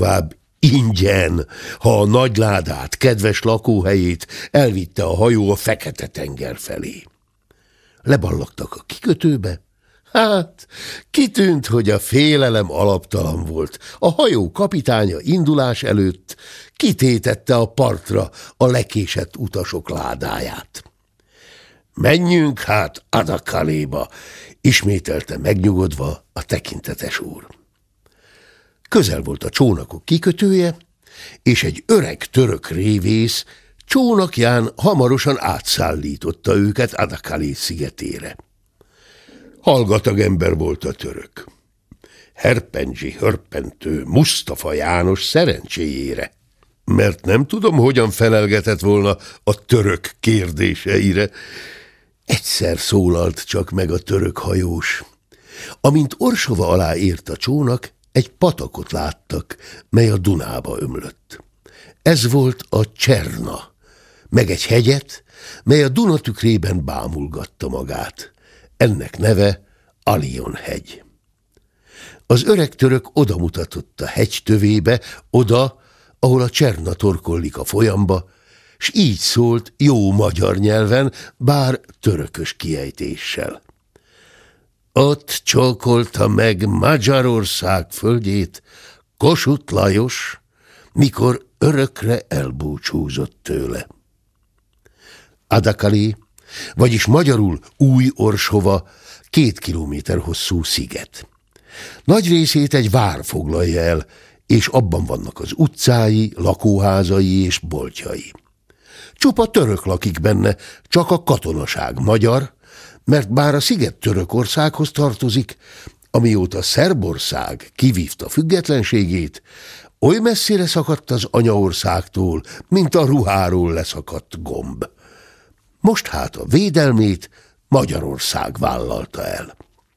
tovább ingyen, ha a nagy ládát, kedves lakóhelyét elvitte a hajó a Fekete-tenger felé. Leballagtak a kikötőbe. Hát, kitűnt, hogy a félelem alaptalan volt. A hajó kapitánya indulás előtt kitétette a partra a lekésett utasok ládáját. Menjünk hát Adakaléba, ismételte megnyugodva a tekintetes úr. Közel volt a csónakok kikötője, és egy öreg török révész csónakján hamarosan átszállította őket Adakalé szigetére. Hallgatag ember volt a török. Herpendzsi hörpentő Mustafa János szerencséjére, mert nem tudom, hogyan felelgetett volna a török kérdéseire. Egyszer szólalt csak meg a török hajós. Amint Orsova alá ért a csónak, egy patakot láttak, mely a Dunába ömlött. Ez volt a Cserna, meg egy hegyet, mely a Duna tükrében bámulgatta magát. Ennek neve Alion hegy. Az öreg török oda mutatott a hegy tövébe, oda, ahol a Cserna torkollik a folyamba, s így szólt jó magyar nyelven, bár törökös kiejtéssel. Ott csókolta meg Magyarország földjét Kossuth Lajos, mikor örökre elbúcsúzott tőle. Adakalé, vagyis magyarul Új Orsova, 2 kilométer hosszú sziget. Nagy részét egy vár foglalja el, és abban vannak az utcái, lakóházai és boltjai. Csupa török lakik benne, csak a katonaság magyar, mert bár a sziget Törökországhoz tartozik, amióta Szerbország kivívta függetlenségét, oly messzire szakadt az anyaországtól, mint a ruháról leszakadt gomb. Most hát a védelmét Magyarország vállalta el.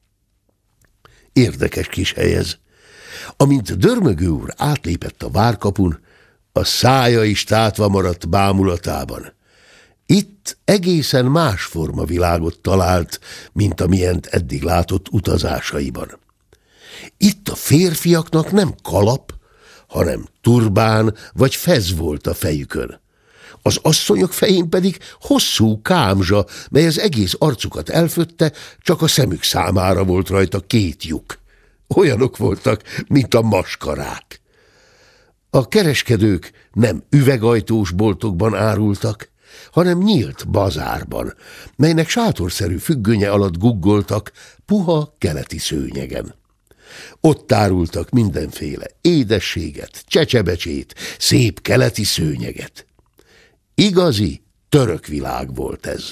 Érdekes kis hely ez. Amint Dörmögő úr átlépett a várkapun, a szája is tátva maradt bámulatában. Itt egészen más formavilágot talált, mint amilyent eddig látott utazásaiban. Itt a férfiaknak nem kalap, hanem turbán vagy fez volt a fejükön. Az asszonyok fején pedig hosszú kámzsa, mely az egész arcukat elfötte, csak a szemük számára volt rajta 2 lyuk. Olyanok voltak, mint a maskarák. A kereskedők nem üvegajtós boltokban árultak, hanem nyílt bazárban, melynek sátorszerű függönye alatt guggoltak puha keleti szőnyegen. Ott árultak mindenféle édességet, csecsebecsét, szép keleti szőnyeget. Igazi török világ volt ez.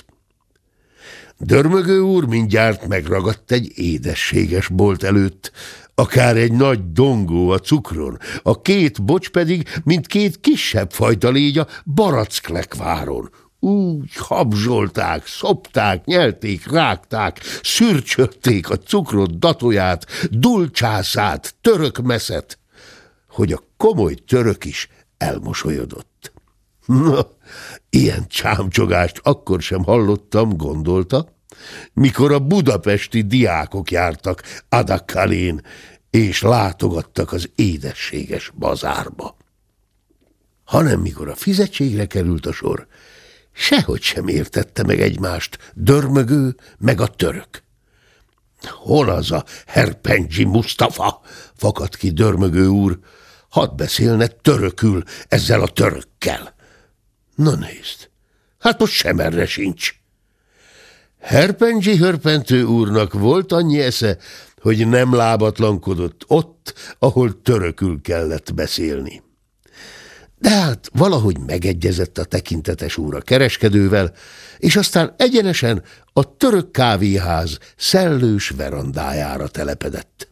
Dörmögő úr mindjárt megragadt egy édességes bolt előtt, akár egy nagy dongó a cukron, a 2 bocs pedig, mint 2 kisebb fajta légy a Baracklekváron. Úgy habzsolták, szopták, nyelték, rágták, szürcsölték a cukrot, datóját, dulcsászát, török meszet, hogy a komoly török is elmosolyodott. Na, ilyen csámcsogást akkor sem hallottam, gondolta, mikor a budapesti diákok jártak Adakalén, és látogattak az édességes bazárba. Hanem mikor a fizetségre került a sor, sehogy sem értette meg egymást Dörmögő meg a török. Hol az a Herpendzsi Mustafa? Fakadt ki Dörmögő úr. Hadd beszélne törökül ezzel a törökkel. Na nézd, hát most sem erre sincs. Herpendzsi hörpentő úrnak volt annyi esze, hogy nem lábatlankodott ott, ahol törökül kellett beszélni. De hát valahogy megegyezett a tekintetes úr a kereskedővel, és aztán egyenesen a török kávéház szellős verandájára telepedett.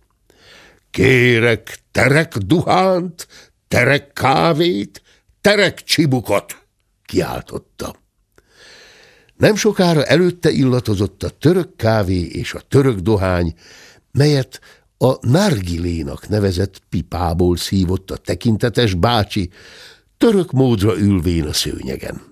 Kérek terek duhánt, terek kávét, terek csibukot, kiáltotta. Nem sokára előtte illatozott a török kávé és a török dohány, melyet a nargilénak nevezett pipából szívott a tekintetes bácsi, török módra ülvén a szőnyegen.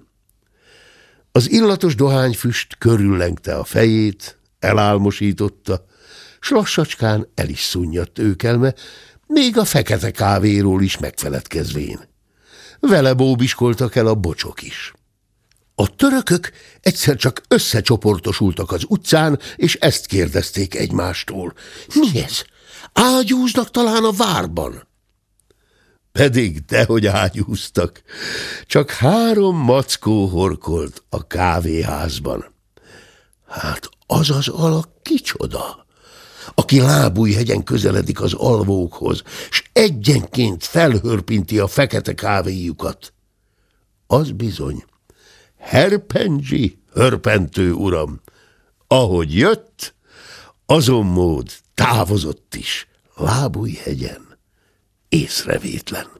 Az illatos dohányfüst körüllengte a fejét, elálmosította, s lassacskán el is szunnyadt őkelme, még a fekete kávéról is megfeledkezvén. Vele bóbiskoltak el a bocsok is. A törökök egyszer csak összecsoportosultak az utcán, és ezt kérdezték egymástól. Mi ez? Ágyúznak talán a várban? Pedig dehogy ágyúztak, csak 3 mackó horkolt a kávéházban. Hát az az alak kicsoda, aki Lábújhegyen közeledik az alvókhoz, s egyenként felhörpinti a fekete kávéjukat. Az bizony, Herpendzsi hörpentő uram, ahogy jött, azon mód távozott is Lábújhegyen, észrevétlen.